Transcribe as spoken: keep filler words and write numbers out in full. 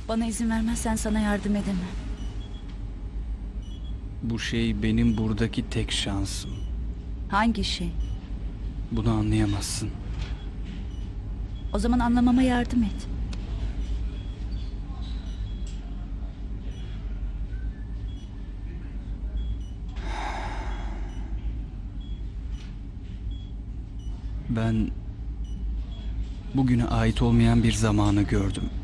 Bana izin vermezsen sana yardım edemem. Bu şey benim buradaki tek şansım. Hangi şey? Bunu anlayamazsın. O zaman anlamama yardım et. Ben bugüne ait olmayan bir zamanı gördüm.